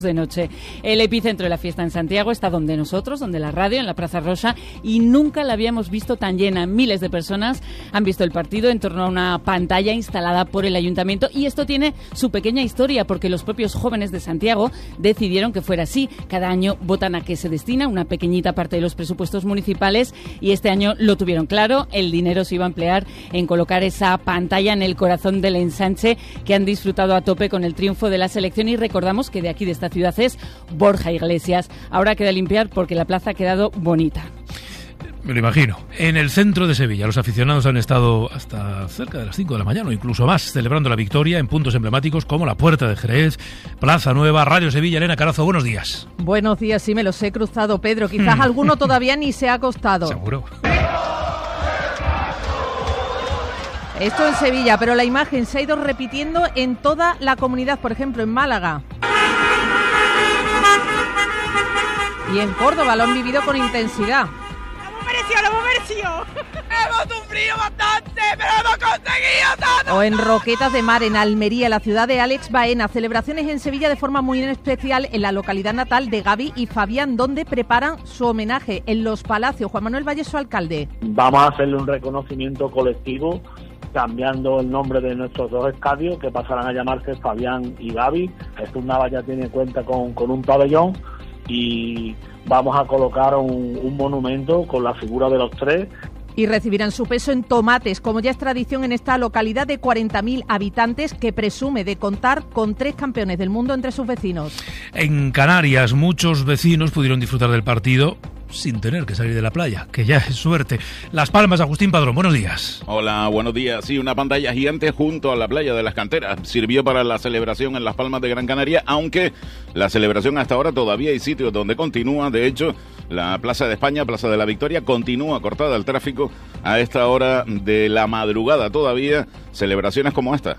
de noche. El epicentro de la fiesta en Santiago está donde nosotros, donde la radio, en la Plaza Rosa, y nunca la habíamos visto tan llena. Miles de personas han visto el partido en torno a una pantalla instalada por el ayuntamiento, y esto tiene su pequeña historia porque los propios jóvenes de Santiago decidieron que fuera así. Cada año votan a qué se destina una pequeñita parte de los presupuestos municipales, y este año lo tuvieron claro. El dinero se iba a emplear en colocar esa pantalla en el corazón del ensanche que han disfrutado a tope con el triunfo de la selección. Y recordamos que de aquí, de esta ciudad, es Borja Iglesias. Ahora queda limpiar porque la plaza ha quedado bonita. Me lo imagino. En el centro de Sevilla, los aficionados han estado hasta cerca de las 5 de la mañana o incluso más, celebrando la victoria en puntos emblemáticos como la Puerta de Jerez, Plaza Nueva, Radio Sevilla. Elena Carazo, buenos días. Buenos días, sí, me los he cruzado, Pedro. Quizás alguno todavía ni se ha acostado. Seguro. Esto en Sevilla, pero la imagen se ha ido repitiendo en toda la comunidad, por ejemplo, en Málaga. Y en Córdoba lo han vivido con intensidad. ¡Lo hemos merecido! ¡Hemos sufrido bastante, pero hemos conseguido todo! O en Roquetas de Mar, en Almería, la ciudad de Alex Baena. Celebraciones en Sevilla de forma muy especial en la localidad natal de Gaby y Fabián, donde preparan su homenaje en Los Palacios. Juan Manuel Valle, su alcalde. Vamos a hacerle un reconocimiento colectivo, cambiando el nombre de nuestros dos estadios, que pasarán a llamarse Fabián y Gaby. Nava ya tiene cuenta con un pabellón, y vamos a colocar un monumento con la figura de los tres. Y recibirán su peso en tomates, como ya es tradición en esta localidad de 40.000 habitantes que presume de contar con 3 campeones del mundo entre sus vecinos. En Canarias, muchos vecinos pudieron disfrutar del partido sin tener que salir de la playa, que ya es suerte. Las Palmas, Agustín Padrón, buenos días. Hola, buenos días. Sí, una pantalla gigante junto a la playa de Las Canteras sirvió para la celebración en Las Palmas de Gran Canaria, aunque la celebración hasta ahora todavía hay sitios donde continúa. De hecho, la Plaza de España, Plaza de la Victoria, continúa cortada al tráfico a esta hora de la madrugada todavía. Celebraciones como esta.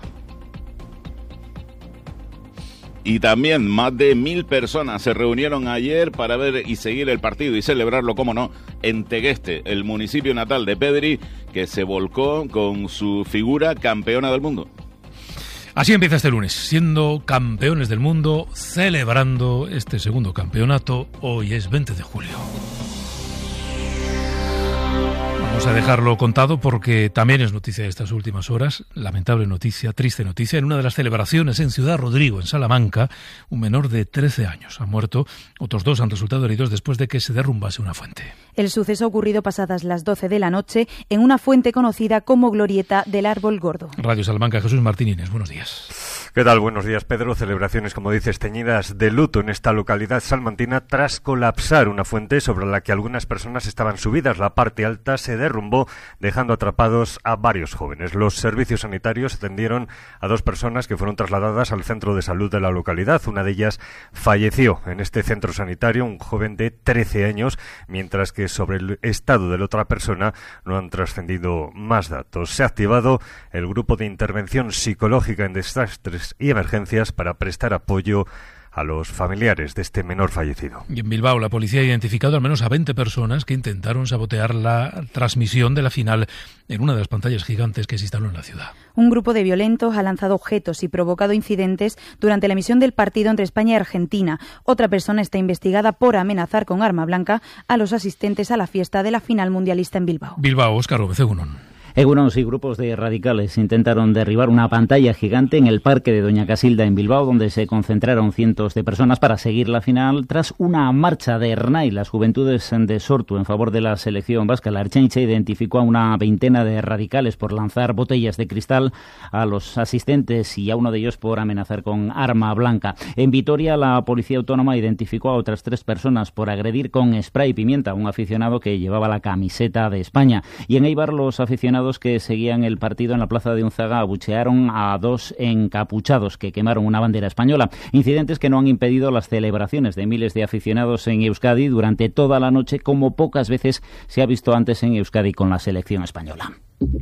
Y también más de 1.000 personas se reunieron ayer para ver y seguir el partido y celebrarlo, como no, en Tegueste, el municipio natal de Pedri, que se volcó con su figura campeona del mundo. Así empieza este lunes, siendo campeones del mundo, celebrando este segundo campeonato. Hoy es 20 de julio. Vamos a dejarlo contado porque también es noticia de estas últimas horas, lamentable noticia, triste noticia. En una de las celebraciones en Ciudad Rodrigo, en Salamanca, un menor de 13 años ha muerto. Otros 2 han resultado heridos después de que se derrumbase una fuente. El suceso ha ocurrido pasadas las 12 de la noche en una fuente conocida como Glorieta del Árbol Gordo. Radio Salamanca, Jesús Martínez, buenos días. ¿Qué tal? Buenos días, Pedro. Celebraciones, como dices, teñidas de luto en esta localidad salmantina tras colapsar una fuente sobre la que algunas personas estaban subidas. La parte alta se derrumbó, dejando atrapados a varios jóvenes. Los servicios sanitarios atendieron a 2 personas que fueron trasladadas al centro de salud de la localidad. Una de ellas falleció en este centro sanitario, un joven de 13 años, mientras que sobre el estado de la otra persona no han trascendido más datos. Se ha activado el grupo de intervención psicológica en desastres y emergencias para prestar apoyo a los familiares de este menor fallecido. Y en Bilbao, la policía ha identificado al menos a 20 personas que intentaron sabotear la transmisión de la final en una de las pantallas gigantes que se instaló en la ciudad. Un grupo de violentos ha lanzado objetos y provocado incidentes durante la emisión del partido entre España y Argentina. Otra persona está investigada por amenazar con arma blanca a los asistentes a la fiesta de la final mundialista en Bilbao. Bilbao, Óscar Gómez, Egunon. Egunones y grupos de radicales intentaron derribar una pantalla gigante en el parque de Doña Casilda en Bilbao, donde se concentraron cientos de personas para seguir la final tras una marcha de Ernai, las juventudes de Sortu, en favor de la selección vasca. La Ertzaintza identificó a una veintena de radicales por lanzar botellas de cristal a los asistentes y a uno de ellos por amenazar con arma blanca. En Vitoria, la Policía Autónoma identificó a otras 3 personas por agredir con spray y pimienta a un aficionado que llevaba la camiseta de España. Y en Eibar, los aficionados que seguían el partido en la plaza de Unzaga abuchearon a 2 encapuchados que quemaron una bandera española. Incidentes que no han impedido las celebraciones de miles de aficionados en Euskadi durante toda la noche, como pocas veces se ha visto antes en Euskadi con la selección española.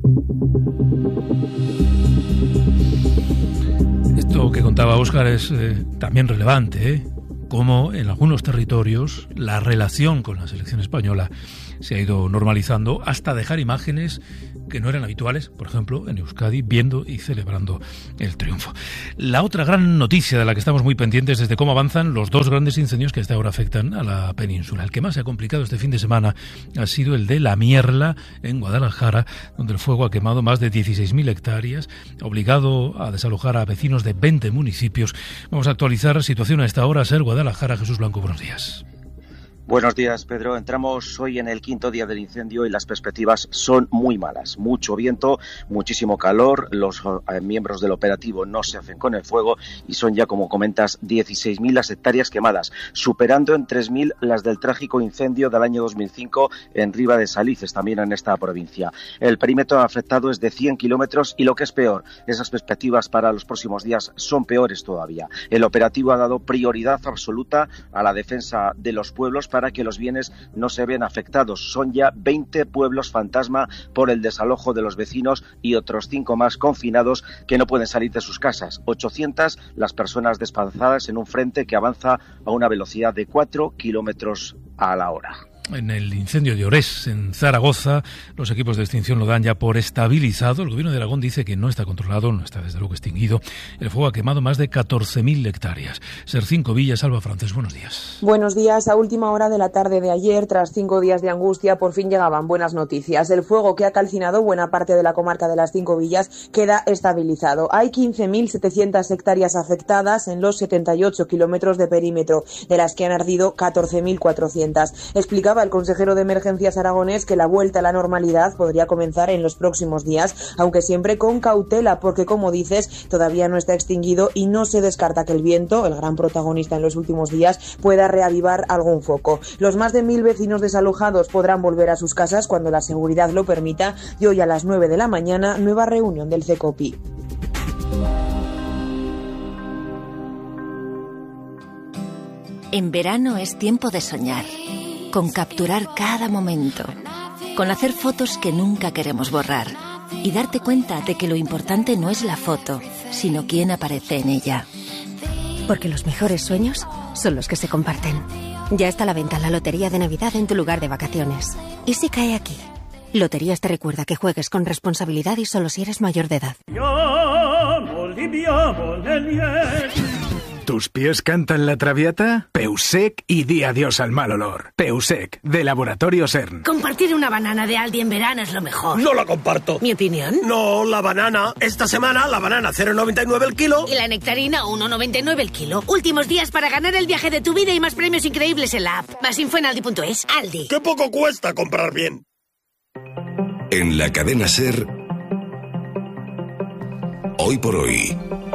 Esto que contaba Óscar es también relevante, como en algunos territorios la relación con la selección española se ha ido normalizando hasta dejar imágenes que no eran habituales, por ejemplo, en Euskadi, viendo y celebrando el triunfo. La otra gran noticia de la que estamos muy pendientes es de cómo avanzan los dos grandes incendios que hasta ahora afectan a la península. El que más se ha complicado este fin de semana ha sido el de La Mierla, en Guadalajara, donde el fuego ha quemado más de 16.000 hectáreas, obligado a desalojar a vecinos de 20 municipios. Vamos a actualizar la situación a esta hora. Ser Guadalajara, Jesús Blanco, buenos días. Buenos días, Pedro. Entramos hoy en el quinto día del incendio y las perspectivas son muy malas. Mucho viento, muchísimo calor, los miembros del operativo no se hacen con el fuego y son ya, como comentas, 16.000 las hectáreas quemadas, superando en 3.000 las del trágico incendio del año 2005 en Riva de Salices, también en esta provincia. El perímetro afectado es de 100 kilómetros y lo que es peor, esas perspectivas para los próximos días son peores todavía. El operativo ha dado prioridad absoluta a la defensa de los pueblos para que los bienes no se vean afectados. Son ya 20 pueblos fantasma por el desalojo de los vecinos y otros 5 más confinados que no pueden salir de sus casas. 800 las personas desplazadas en un frente que avanza a una velocidad de 4 kilómetros a la hora. En el incendio de Orés, en Zaragoza, los equipos de extinción lo dan ya por estabilizado. El gobierno de Aragón dice que no está controlado, no está desde luego extinguido. El fuego ha quemado más de 14.000 hectáreas. Ser 5 Villas, Alba Francés, buenos días. Buenos días. A última hora de la tarde de ayer, tras 5 días de angustia, por fin llegaban buenas noticias. El fuego que ha calcinado buena parte de la comarca de las 5 Villas queda estabilizado. Hay 15.700 hectáreas afectadas en los 78 kilómetros de perímetro, de las que han ardido 14.400. Explicaba el consejero de Emergencias aragonés que la vuelta a la normalidad podría comenzar en los próximos días, aunque siempre con cautela, porque, como dices, todavía no está extinguido y no se descarta que el viento, el gran protagonista en los últimos días, pueda reavivar algún foco. Los más de 1.000 vecinos desalojados podrán volver a sus casas cuando la seguridad lo permita, y hoy a las 9 de la mañana, nueva reunión del CECOPI. En verano es tiempo de soñar, con capturar cada momento, con hacer fotos que nunca queremos borrar y darte cuenta de que lo importante no es la foto, sino quién aparece en ella. Porque los mejores sueños son los que se comparten. Ya está a la venta la Lotería de Navidad en tu lugar de vacaciones. ¿Y si cae aquí? Loterías te recuerda que juegues con responsabilidad y solo si eres mayor de edad. ¿Tus pies cantan la traviata? Peusec y di adiós al mal olor. Peusec, de Laboratorio CERN. Compartir una banana de Aldi en verano es lo mejor. No la comparto. ¿Mi opinión? No, la banana. Esta semana la banana 0,99 el kilo. Y la nectarina 1,99 el kilo. Últimos días para ganar el viaje de tu vida y más premios increíbles en la app. Más info en aldi.es. Aldi. ¡Qué poco cuesta comprar bien! En la cadena SER, Hoy por Hoy,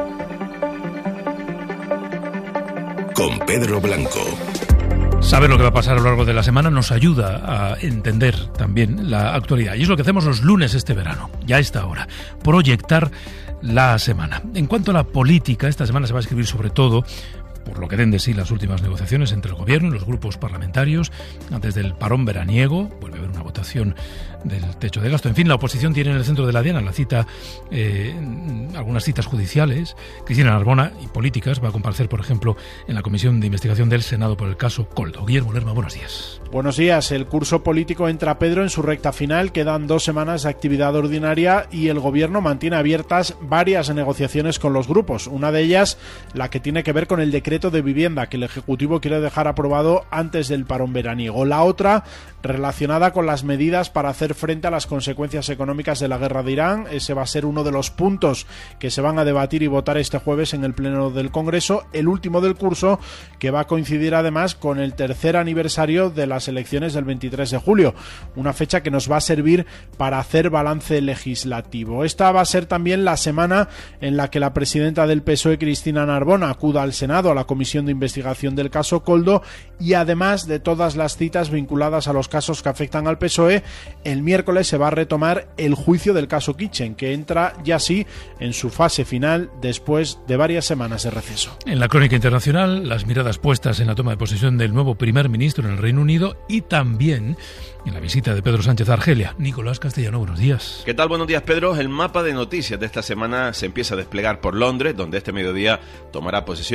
con Pedro Blanco. Saber lo que va a pasar a lo largo de la semana nos ayuda a entender también la actualidad. Y es lo que hacemos los lunes este verano, ya a esta hora, proyectar la semana. En cuanto a la política, esta semana se va a escribir sobre todo por lo que den de sí las últimas negociaciones entre el Gobierno y los grupos parlamentarios antes del parón veraniego. Vuelve a haber una votación del techo de gasto. En fin, la oposición tiene en el centro de la diana algunas citas judiciales. Cristina Narbona y políticas va a comparecer, por ejemplo, en la Comisión de Investigación del Senado por el caso Koldo. Guillermo Lerma, buenos días. Buenos días. El curso político entra, Pedro, en su recta final. Quedan 2 semanas de actividad ordinaria y el Gobierno mantiene abiertas varias negociaciones con los grupos. Una de ellas, la que tiene que ver con el decreto de vivienda que el Ejecutivo quiere dejar aprobado antes del parón veraniego. La otra, relacionada con las medidas para hacer frente a las consecuencias económicas de la guerra de Irán. Ese va a ser uno de los puntos que se van a debatir y votar este jueves en el Pleno del Congreso, el último del curso, que va a coincidir además con el 3er aniversario de las elecciones del 23 de julio, una fecha que nos va a servir para hacer balance legislativo. Esta va a ser también la semana en la que la presidenta del PSOE, Cristina Narbona, acuda al Senado, a la Comisión de Investigación del caso Koldo, y además de todas las citas vinculadas a los casos que afectan al PSOE, el miércoles se va a retomar el juicio del caso Kitchen, que entra ya sí en su fase final después de varias semanas de receso. En la crónica internacional, las miradas puestas en la toma de posesión del nuevo primer ministro en el Reino Unido y también en la visita de Pedro Sánchez a Argelia. Nicolás Castellano, buenos días. ¿Qué tal? Buenos días, Pedro. El mapa de noticias de esta semana se empieza a desplegar por Londres, donde este mediodía tomará posesión el nuevo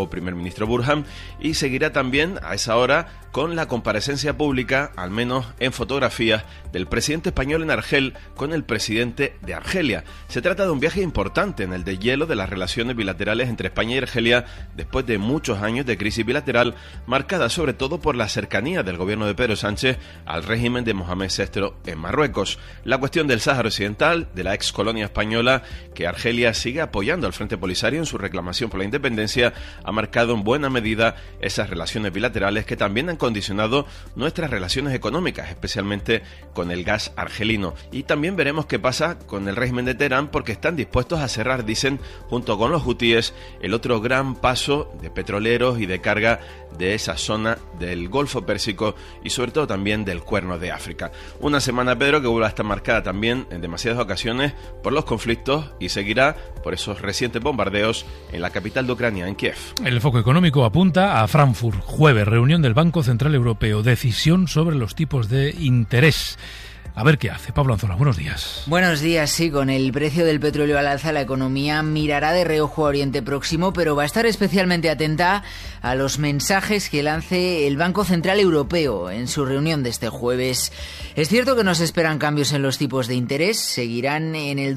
nuevo primer ministro Burhan, y seguirá también a esa hora con la comparecencia pública, al menos en fotografías, del presidente español en Argel con el presidente de Argelia. Se trata de un viaje importante en el deshielo de las relaciones bilaterales entre España y Argelia después de muchos años de crisis bilateral, marcada sobre todo por la cercanía del gobierno de Pedro Sánchez al régimen de Mohamed VI en Marruecos. La cuestión del Sáhara Occidental, de la ex colonia española, que Argelia sigue apoyando al Frente Polisario en su reclamación por la independencia, ha marcado en buena medida esas relaciones bilaterales que también han condicionado nuestras relaciones económicas, especialmente con el gas argelino. Y también veremos qué pasa con el régimen de Teherán, porque están dispuestos a cerrar, dicen, junto con los hutíes, el otro gran paso de petroleros y de carga de esa zona del Golfo Pérsico y sobre todo también del Cuerno de África. Una semana, Pedro, que vuelve a estar marcada también en demasiadas ocasiones por los conflictos y seguirá por esos recientes bombardeos en la capital de Ucrania, en Kiev. El foco económico apunta a Frankfurt. Jueves, reunión del Banco Central Europeo, decisión sobre los tipos de interés. A ver qué hace. Pablo Anzola, buenos días. Buenos días, sí, con el precio del petróleo al alza, la economía mirará de reojo a Oriente Próximo, pero va a estar especialmente atenta a los mensajes que lance el Banco Central Europeo en su reunión de este jueves. Es cierto que nos esperan cambios en los tipos de interés, seguirán en el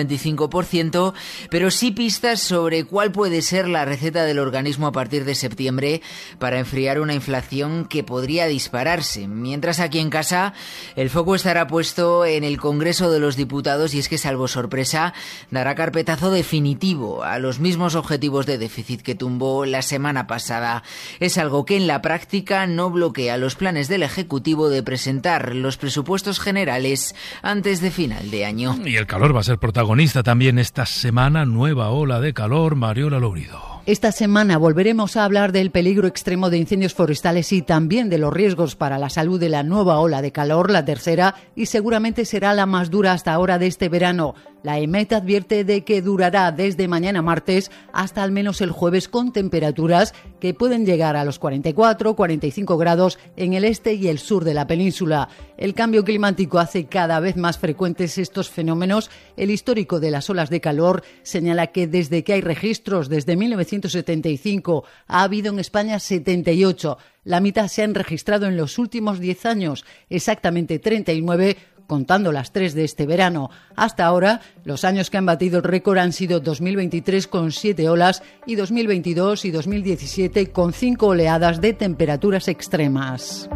2,25%, pero sí pistas sobre cuál puede ser la receta del organismo a partir de septiembre para enfriar una inflación que podría dispararse. Mientras aquí en casa, el foco estará puesto en el Congreso de los Diputados y es que, salvo sorpresa, dará carpetazo definitivo a los mismos objetivos de déficit que tumbó la semana pasada. Es algo que en la práctica no bloquea los planes del Ejecutivo de presentar los presupuestos generales antes de final de año. Y el calor va a ser protagonista también esta semana, nueva ola de calor. Mariola Lourido. Esta semana volveremos a hablar del peligro extremo de incendios forestales y también de los riesgos para la salud de la nueva ola de calor, la tercera, y seguramente será la más dura hasta ahora de este verano. La EMET advierte de que durará desde mañana martes hasta al menos el jueves, con temperaturas que pueden llegar a los 44-45 grados en el este y el sur de la península. El cambio climático hace cada vez más frecuentes estos fenómenos. El histórico de las olas de calor señala que desde que hay registros, desde 1975, ha habido en España 78. La mitad se han registrado en los últimos 10 años, exactamente 39, contando las 3 de este verano. Hasta ahora, los años que han batido el récord han sido 2023 con 7 olas y 2022 y 2017 con 5 oleadas de temperaturas extremas.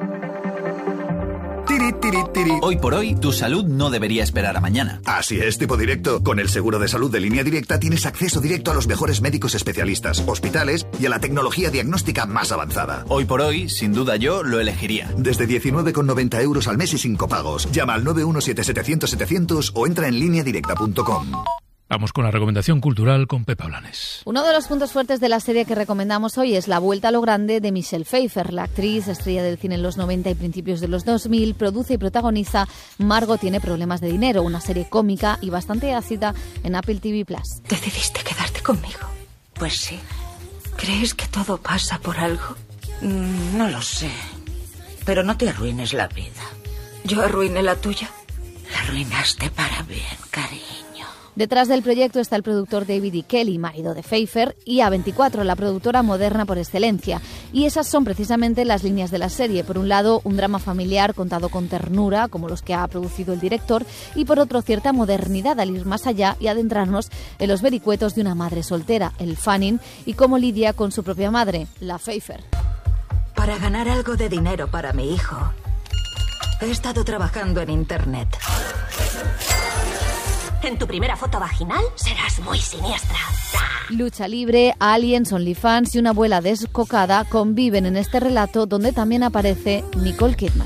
Hoy por hoy, tu salud no debería esperar a mañana. Así es, Tipo Directo. Con el seguro de salud de Línea Directa tienes acceso directo a los mejores médicos especialistas, hospitales y a la tecnología diagnóstica más avanzada. Hoy por hoy, sin duda yo lo elegiría. Desde 19,90 euros al mes y sin copagos. Llama al 917-700-700 o entra en lineadirecta.com. Vamos con la recomendación cultural con Pepa Blanes. Uno de los puntos fuertes de la serie que recomendamos hoy es La vuelta a lo grande de Michelle Pfeiffer. La actriz, estrella del cine en los 90 y principios de los 2000, produce y protagoniza Margot tiene problemas de dinero, una serie cómica y bastante ácida en Apple TV+. ¿Decidiste quedarte conmigo? Pues sí. ¿Crees que todo pasa por algo? No lo sé. Pero no te arruines la vida. ¿Yo arruiné la tuya? La arruinaste para bien, cariño. Detrás del proyecto está el productor David E. Kelly, marido de Pfeiffer, y A24, la productora moderna por excelencia. Y esas son precisamente las líneas de la serie. Por un lado, un drama familiar contado con ternura, como los que ha producido el director, y por otro, cierta modernidad al ir más allá y adentrarnos en los vericuetos de una madre soltera, el Fanning, y cómo lidia con su propia madre, la Pfeiffer. Para ganar algo de dinero para mi hijo, he estado trabajando en Internet. En tu primera foto vaginal serás muy siniestra. Lucha libre, aliens, OnlyFans y una abuela descocada conviven en este relato donde también aparece Nicole Kidman.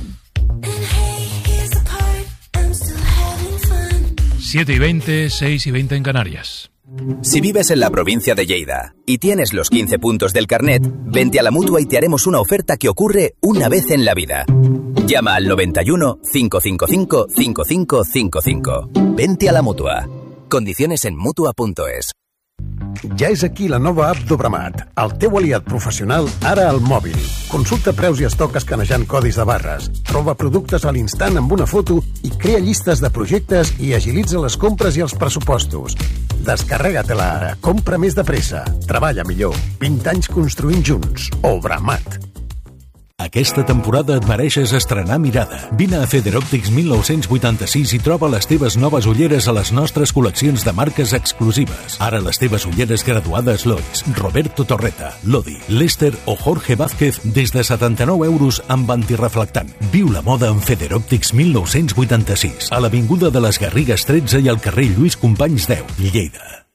7:20, 6:20 en Canarias. Si vives en la provincia de Lleida y tienes los 15 puntos del carnet, vente a la Mutua y te haremos una oferta que ocurre una vez en la vida. Llama al 91 555 5555. Vente a la Mutua. Condiciones en Mutua.es. Ja és aquí la nova app Dobramat, el teu aliat professional ara al mòbil. Consulta preus i estoc escanejant codis de barres, troba productes a l'instant amb una foto i crea llistes de projectes i agilitza les compres i els pressupostos. Descarrega-te-la ara. Compra més de pressa. Treballa millor. 20 anys construint junts. Obramat. Aquesta temporada et mereixes estrenar mirada. Vine a Federòptics 1986 i troba les teves noves ulleres a les nostres col·leccions de marques exclusives. Ara les teves ulleres graduades Lois, Roberto Torreta, Lodi, Lester o Jorge Vázquez des de 79 € amb antireflectant. Viu la moda en Federòptics 1986, a l'Avinguda de les Garrigues 13 i al carrer Lluís Companys 10, Lleida.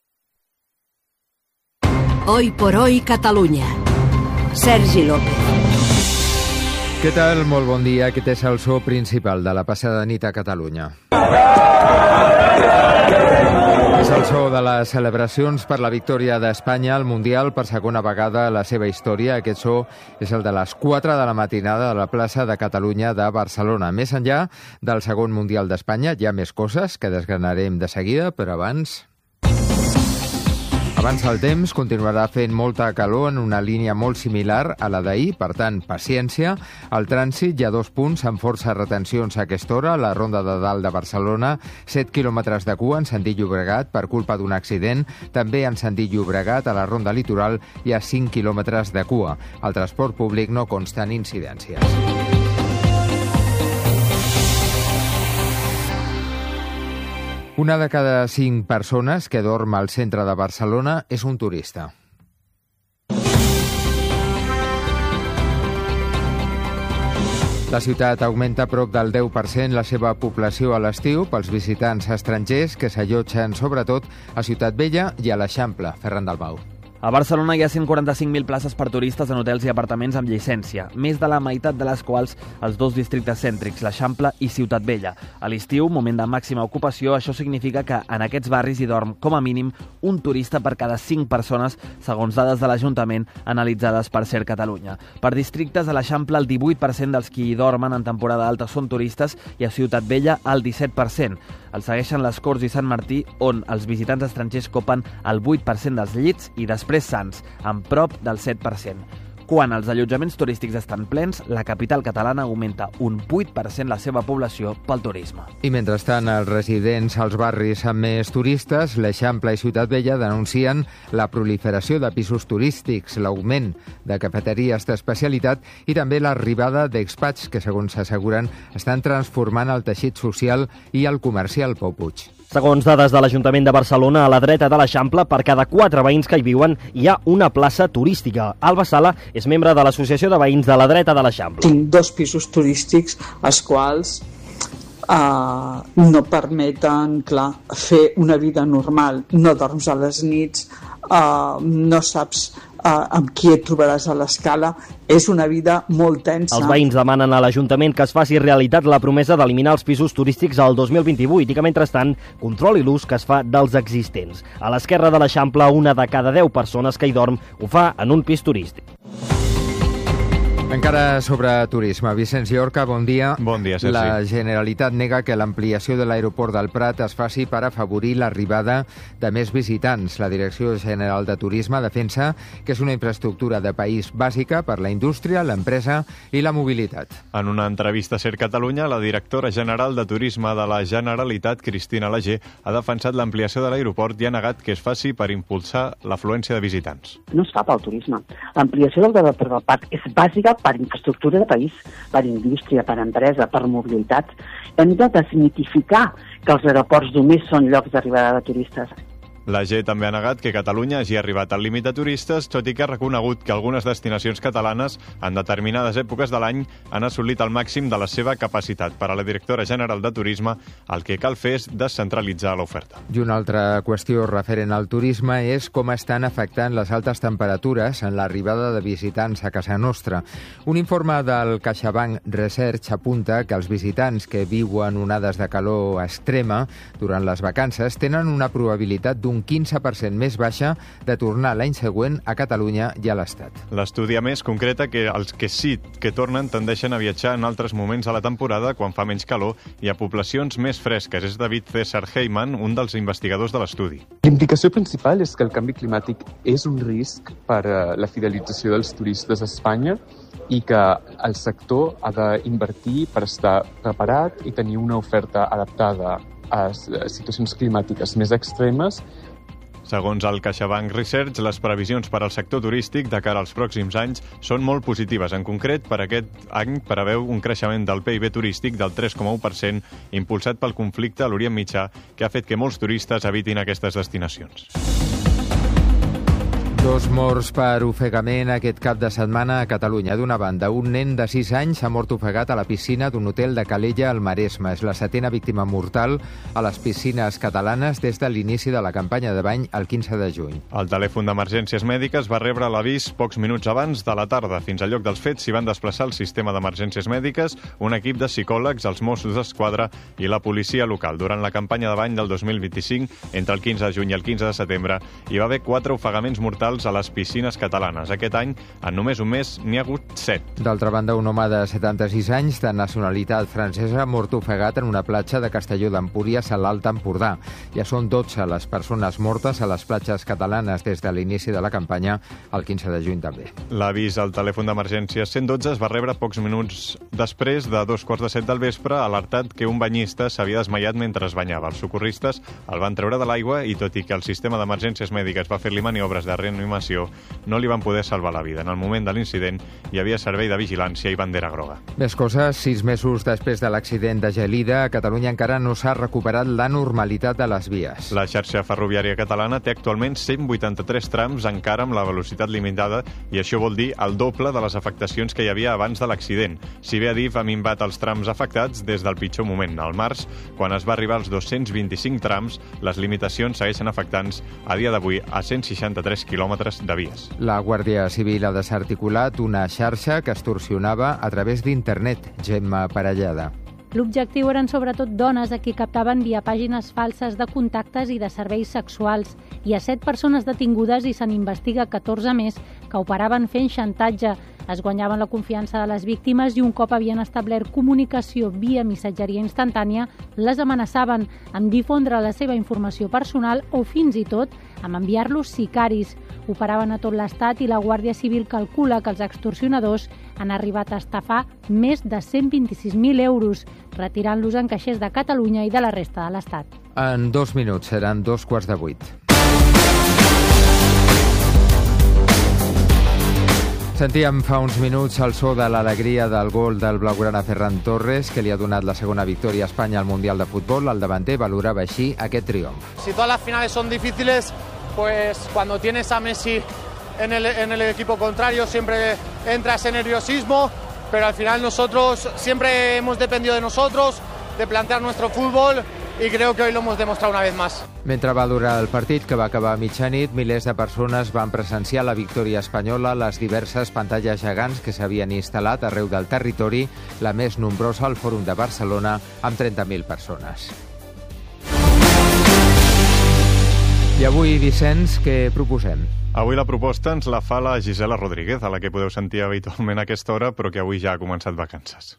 Hoy por hoy Catalunya. Sergi López. Què tal? Molt bon dia. Aquest és el so principal de la passada nit a Catalunya. És el so de les celebracions per la victòria d'Espanya al Mundial per segona vegada a la seva història. Aquest so és el de les 4 de la matinada a la plaça de Catalunya de Barcelona. Més enllà del segon Mundial d'Espanya hi ha més coses que desgranarem de seguida, però abans el temps, continuarà fent molta calor en una línia molt similar a la d'ahir, per tant, paciència. Al trànsit hi ha 2 punts amb força retencions a aquesta hora. La Ronda de Dalt de Barcelona, 7 quilòmetres de cua en sentit Llobregat per culpa d'un accident. També en sentit Llobregat, a la Ronda Litoral, hi ha 5 quilòmetres de cua. Al transport públic no consten incidències. Una de cada 5 persones que dorm al centre de Barcelona és un turista. La ciutat augmenta prop del 10% la seva població a l'estiu pels visitants estrangers que s'allotgen sobretot a Ciutat Vella i a l'Eixample. Ferran Dalmau. A Barcelona hi ha 145.000 places per turistes en hotels i apartaments amb llicència, més de la meitat de les quals als 2 districtes cèntrics, l'Eixample i Ciutat Vella. A l'estiu, moment de màxima ocupació, això significa que en aquests barris hi dorm com a mínim un turista per cada 5 persones, segons dades de l'Ajuntament analitzades per Ser Catalunya. Per districtes, a l'Eixample el 18% dels qui hi dormen en temporada alta són turistes i a Ciutat Vella el 17%. El segueixen les Corts i Sant Martí, on els visitants estrangers copen el 8% dels llits i després Sants, amb prop del 7%. Quan els allotjaments turístics estan plens, la capital catalana augmenta un 8% la seva població pel turisme. I mentrestant, els residents als barris amb més turistes, l'Eixample i Ciutat Vella denuncien la proliferació de pisos turístics, l'augment de cafeteries d'especialitat i també l'arribada d'expats que, segons s'asseguren, estan transformant el teixit social i el comercial Pau Puig. Segons dades de l'Ajuntament de Barcelona, a la dreta de l'Eixample, per cada 4 veïns que hi viuen, hi ha una plaça turística. Alba Sala és membre de l'Associació de Veïns de la Dreta de l'Eixample. Tinc 2 pisos turístics, els quals no permeten, clar, fer una vida normal. No dorms a les nits, no saps amb qui et trobaràs a l'escala. És una vida molt tensa. Els veïns demanen a l'Ajuntament que es faci realitat la promesa d'eliminar els pisos turístics al 2028 i que, mentrestant, controli l'ús que es fa dels existents. A l'esquerra de l'Eixample, una de cada 10 persones que hi dorm ho fa en un pis turístic. Encara sobre turisme. Vicenç Llorca, bon dia. Bon dia, Sergi. La Generalitat nega que l'ampliació de l'aeroport del Prat es faci per afavorir l'arribada de més visitants. La Direcció General de Turisme defensa que és una infraestructura de país bàsica per la indústria, l'empresa i la mobilitat. En una entrevista a Ser Catalunya, la directora general de Turisme de la Generalitat, Cristina Lager, ha defensat l'ampliació de l'aeroport i ha negat que es faci per impulsar l'afluència de visitants. No es fa pel turisme. L'ampliació del aeroport del Prat és bàsica per infraestructura de país, per indústria, per empresa, per mobilitat. Hem de desmitificar que els aeroports només són llocs d'arribada de turistes. La G també ha negat que Catalunya hagi arribat al límit de turistes, tot i que ha reconegut que algunes destinacions catalanes en determinades èpoques de l'any han assolit el màxim de la seva capacitat. Per a la directora general de Turisme, el que cal fer és descentralitzar l'oferta. I una altra qüestió referent al turisme és com estan afectant les altes temperatures en l'arribada de visitants a casa nostra. Un informe del CaixaBank Research apunta que els visitants que viuen onades de calor extrema durant les vacances tenen una probabilitat d'un 15% més baixa de tornar l'any següent a Catalunya i a l'Estat. L'estudi, a més, concreta que els que sí que tornen tendeixen a viatjar en altres moments de la temporada quan fa menys calor i a poblacions més fresques. És David César Heyman, un dels investigadors de l'estudi. L'implicació principal és que el canvi climàtic és un risc per a la fidelització dels turistes a Espanya i que el sector ha d'invertir per estar preparat i tenir una oferta adaptada a situacions climàtiques més extremes Segons el CaixaBank Research, les previsions per al sector turístic de cara als pròxims anys són molt positives. En concret, per aquest any preveu un creixement del PIB turístic del 3,1%, impulsat pel conflicte a l'Orient Mitjà, que ha fet que molts turistes evitin aquestes destinacions. 2 morts per ofegament aquest cap de setmana a Catalunya. D'una banda, un nen de 6 anys ha mort ofegat a la piscina d'un hotel de Calella al Maresme. És la 7ª víctima mortal a les piscines catalanes des de l'inici de la campanya de bany el 15 de juny. El telèfon d'emergències mèdiques va rebre l'avís pocs minuts abans de la tarda. Fins al lloc dels fets s'hi van desplaçar el sistema d'emergències mèdiques, un equip de psicòlegs, els Mossos d'Esquadra i la policia local. Durant la campanya de bany del 2025, entre el 15 de juny i el 15 de setembre, hi va haver 4 ofegaments mortals a les piscines catalanes. Aquest any, en només un mes, n'hi ha hagut 7. D'altra banda, un home de 76 anys de nacionalitat francesa ha mort ofegat en una platja de Castelló d'Empúries a l'Alt Empordà. Ja són 12 les persones mortes a les platges catalanes des de l'inici de la campanya, el 15 de juny també. L'avís al telèfon d'emergències 112 es va rebre pocs minuts després de 2:45 del vespre, alertat que un banyista s'havia desmaiat mentre es banyava. Els socorristes el van treure de l'aigua i, tot i que el sistema d'emergències mèdiques va fer-li maniobres de reanimació, no li van poder salvar la vida. En el moment de l'incident hi havia servei de vigilància i bandera groga. Més coses. 6 mesos després de l'accident de Gelida, a Catalunya encara no s'ha recuperat la normalitat de les vies. La xarxa ferroviària catalana té actualment 183 trams encara amb la velocitat limitada i això vol dir el doble de les afectacions que hi havia abans de l'accident. Si bé Adif ha minvat els trams afectats des del pitjor moment, al març, quan es va arribar als 225 trams, les limitacions segueixen afectant a dia d'avui a 163 quilòmetres de vies. La Guàrdia Civil ha desarticulat una xarxa que extorsionava a través d'internet. Gemma Parellada. L'objectiu eren sobretot dones a qui captaven via pàgines falses de contactes i de serveis sexuals. Hi ha 7 persones detingudes i se n'investiga 14 més que operaven fent xantatge. Es guanyaven la confiança de les víctimes i un cop havien establert comunicació via missatgeria instantània, les amenaçaven amb difondre la seva informació personal o fins i tot amb enviar-los sicaris. Operaven a tot l'Estat i la Guàrdia Civil calcula que els extorsionadors han arribat a estafar més de 126.000 euros, retirant-los en caixers de Catalunya i de la resta de l'Estat. En 2 minuts seran 7:15. Sentíem fa uns minuts el so de l'alegria del gol del blaugrana Ferran Torres, que li ha donat la segona victòria a Espanya al Mundial de Futbol. El davanter valorava així aquest triomf. Si todas las finales son difíciles, pues cuando tienes a Messi en el equipo contrario siempre entra ese nerviosismo, pero al final nosotros siempre hemos dependido de nosotros, de plantear nuestro fútbol, y creo que hoy lo hemos demostrado una vez más. Mentre va durar el partit, que va acabar a mitjanit, milers de persones van presenciar la victòria espanyola a les diverses pantalles gegants que s'havien instal·lat arreu del territori, la més nombrosa al Fòrum de Barcelona, amb 30.000 persones. I avui, Vicenç, què proposem? Avui la proposta ens la fa la Gisela Rodríguez, a la que podeu sentir habitualment a aquesta hora, però que avui ja ha començat vacances.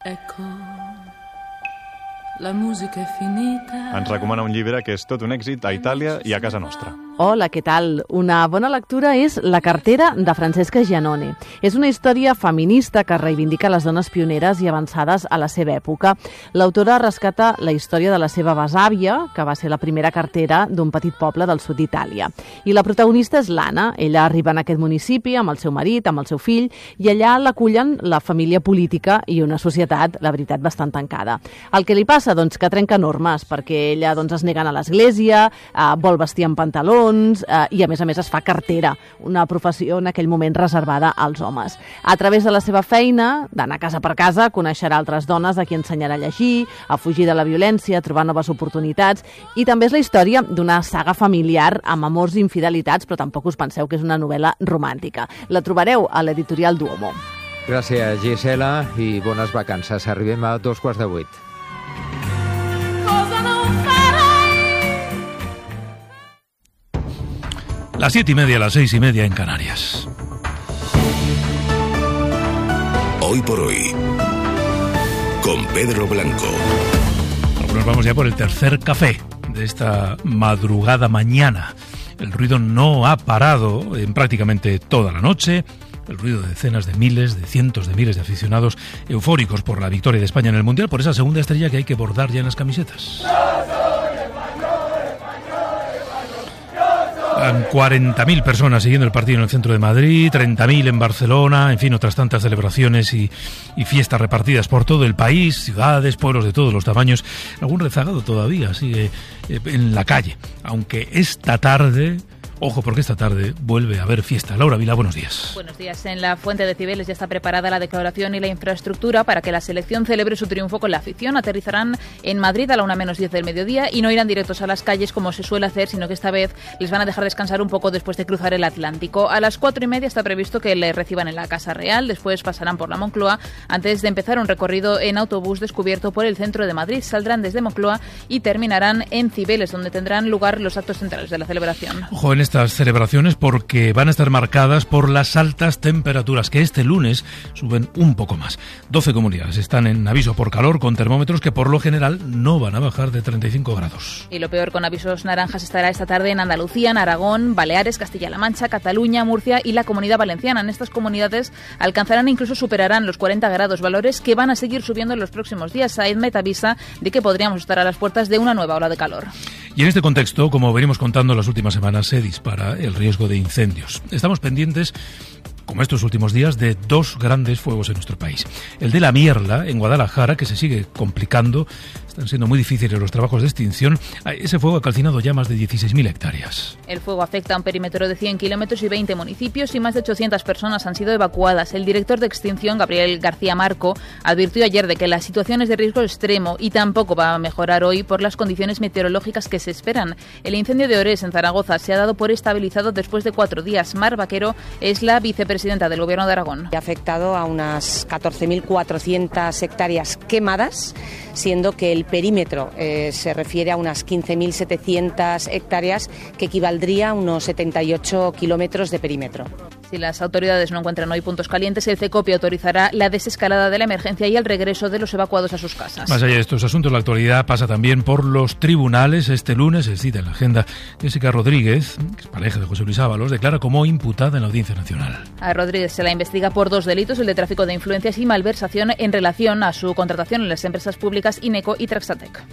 La música è finita. Ens recomana un llibre que és tot un èxit a Itàlia i a casa nostra. Hola, què tal? Una bona lectura és La cartera de Francesca Giannone. És una història feminista que reivindica les dones pioneres i avançades a la seva època. L'autora rescata la història de la seva besàvia, que va ser la primera cartera d'un petit poble del sud d'Itàlia. I la protagonista és l'Anna. Ella arriba en aquest municipi amb el seu marit, amb el seu fill, i allà l'acullen la família política i una societat, la veritat, bastant tancada. El que li passa, doncs, que trenca normes, perquè ella es nega a l'església, vol vestir amb pantalons, i a més es fa cartera, una professió en aquell moment reservada als homes. A través de la seva feina, d'anar casa per casa, coneixerà altres dones a qui ensenyarà a llegir, a fugir de la violència, a trobar noves oportunitats, i també és la història d'una saga familiar amb amors i infidelitats, però tampoc us penseu que és una novel·la romàntica. La trobareu a l'editorial Duomo. Gràcies, Gisela, i bones vacances. Arribem a 7:15. Las 7:30, las 6:30 en Canarias. Hoy por hoy, con Pedro Blanco. Nos vamos ya por el tercer café de esta madrugada mañana. El ruido no ha parado en prácticamente toda la noche. El ruido de decenas de miles, de cientos de miles de aficionados eufóricos por la victoria de España en el Mundial, por esa segunda estrella que hay que bordar ya en las camisetas. 40.000 personas siguiendo el partido en el centro de Madrid, 30.000 en Barcelona, en fin, otras tantas celebraciones y fiestas repartidas por todo el país, ciudades, pueblos de todos los tamaños. Algún rezagado todavía sigue en la calle, aunque esta tarde... Ojo, porque esta tarde vuelve a haber fiesta. Laura Vila, buenos días. Buenos días. En la Fuente de Cibeles ya está preparada la declaración y la infraestructura para que la selección celebre su triunfo con la afición. Aterrizarán en Madrid a la 1:10 del mediodía y no irán directos a las calles como se suele hacer, sino que esta vez les van a dejar descansar un poco después de cruzar el Atlántico. A las 4:30 está previsto que le reciban en la Casa Real, después pasarán por la Moncloa antes de empezar un recorrido en autobús descubierto por el centro de Madrid. Saldrán desde Moncloa y terminarán en Cibeles, donde tendrán lugar los actos centrales de la celebración. Ojo en estas celebraciones porque van a estar marcadas por las altas temperaturas que este lunes suben un poco más. 12 comunidades están en aviso por calor con termómetros que por lo general no van a bajar de 35 grados. Y lo peor, con avisos naranjas, estará esta tarde en Andalucía, en Aragón, Baleares, Castilla-La Mancha, Cataluña, Murcia y la Comunidad Valenciana. En estas comunidades alcanzarán e incluso superarán los 40 grados, valores que van a seguir subiendo en los próximos días. AEDMET avisa de que podríamos estar a las puertas de una nueva ola de calor. Y en este contexto, como venimos contando en las últimas semanas, se dispara el riesgo de incendios. Estamos pendientes, como estos últimos días, de 2 grandes fuegos en nuestro país. El de La Mierla, en Guadalajara, que se sigue complicando. Están siendo muy difíciles los trabajos de extinción. Ese fuego ha calcinado ya más de 16.000 hectáreas. El fuego afecta a un perímetro de 100 kilómetros y 20 municipios y más de 800 personas han sido evacuadas. El director de extinción, Gabriel García Marco, advirtió ayer de que la situación es de riesgo extremo y tampoco va a mejorar hoy por las condiciones meteorológicas que se esperan. El incendio de Orés, en Zaragoza, se ha dado por estabilizado después de 4 días. Mar Vaquero es la vicepresidenta del Gobierno de Aragón. Ha afectado a unas 14.400 hectáreas quemadas, siendo que el perímetro se refiere a unas 15.700 hectáreas, que equivaldría a unos 78 kilómetros de perímetro. Si las autoridades no encuentran hoy puntos calientes, el CECOPI autorizará la desescalada de la emergencia y el regreso de los evacuados a sus casas. Más allá de estos asuntos, la actualidad pasa también por los tribunales. Este lunes se cita en la agenda Jessica Rodríguez, que es pareja de José Luis Ábalos, declara como imputada en la Audiencia Nacional. A Rodríguez se la investiga por 2 delitos, el de tráfico de influencias y malversación en relación a su contratación en las empresas públicas INECO y Traxatec.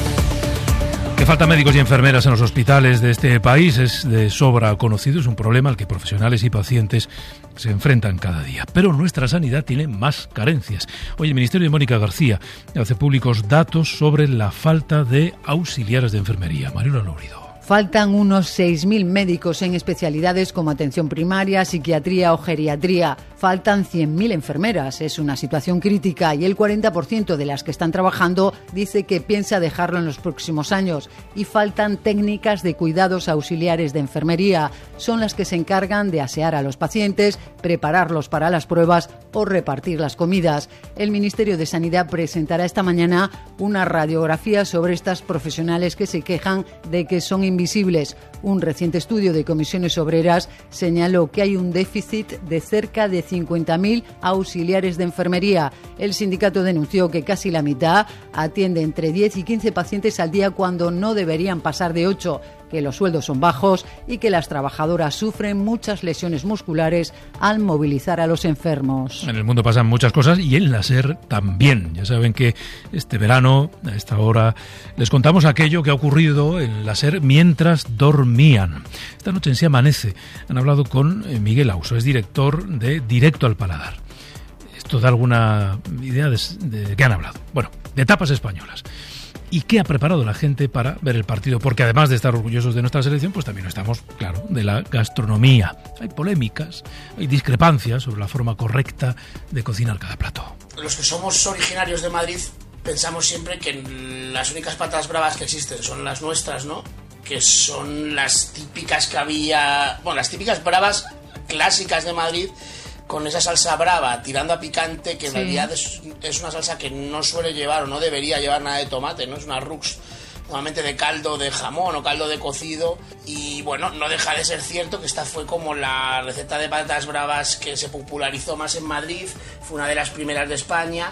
Que falta médicos y enfermeras en los hospitales de este país es de sobra conocido, es un problema al que profesionales y pacientes se enfrentan cada día. Pero nuestra sanidad tiene más carencias. Hoy el Ministerio de Mónica García hace públicos datos sobre la falta de auxiliares de enfermería. Mariola Lourido. Faltan unos 6.000 médicos en especialidades como atención primaria, psiquiatría o geriatría. Faltan 100.000 enfermeras. Es una situación crítica y el 40% de las que están trabajando dice que piensa dejarlo en los próximos años. Y faltan técnicas de cuidados auxiliares de enfermería. Son las que se encargan de asear a los pacientes, prepararlos para las pruebas o repartir las comidas. El Ministerio de Sanidad presentará esta mañana una radiografía sobre estas profesionales que se quejan de que son invisibles. Un reciente estudio de Comisiones Obreras señaló que hay un déficit de cerca de 50.000 auxiliares de enfermería. El sindicato denunció que casi la mitad atiende entre 10 y 15 pacientes al día cuando no deberían pasar de 8, que los sueldos son bajos y que las trabajadoras sufren muchas lesiones musculares al movilizar a los enfermos. En el mundo pasan muchas cosas y en la SER también. Ya saben que este verano, a esta hora, les contamos aquello que ha ocurrido en la SER mientras dormían. Esta noche en Se Amanece han hablado con Miguel Auso, es director de Directo al Paladar. ¿Esto da alguna idea de qué han hablado? Bueno, de tapas españolas. ¿Y qué ha preparado la gente para ver el partido? Porque además de estar orgullosos de nuestra selección, pues también estamos, claro, de la gastronomía. Hay polémicas, hay discrepancias sobre la forma correcta de cocinar cada plato. Los que somos originarios de Madrid pensamos siempre que las únicas patatas bravas que existen son las nuestras, ¿no? Que son las típicas que había... Bueno, las típicas bravas clásicas de Madrid, con esa salsa brava tirando a picante, que en realidad es una salsa que no suele llevar o no debería llevar nada de tomate, ¿no? Es una rux normalmente de caldo de jamón o caldo de cocido, y bueno, no deja de ser cierto que esta fue como la receta de patatas bravas que se popularizó más en Madrid, fue una de las primeras de España,